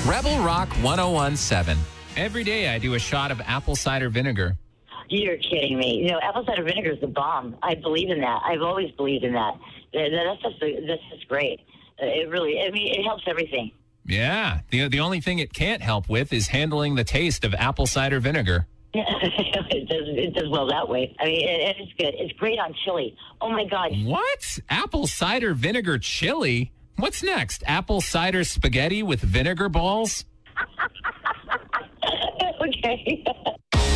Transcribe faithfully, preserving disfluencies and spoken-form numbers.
Rebel Rock ten seventeen. Every day I do a shot of apple cider vinegar. You're kidding me. You know, apple cider vinegar is the bomb. I believe in that. I've always believed in that. That- That's just, that's just great. Uh, It really, I mean, it helps everything. Yeah. The, the only thing it can't help with is handling the taste of apple cider vinegar. it does it does well that way. I mean, it, it's good. It's great on chili. Oh, my God. What? Apple cider vinegar chili? What's next? Apple cider spaghetti with vinegar balls? Okay.